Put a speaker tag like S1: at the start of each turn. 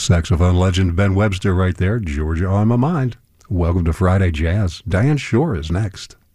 S1: Saxophone legend Ben Webster right there. Georgia on my mind. Welcome to Friday Jazz. Diane Shore is next.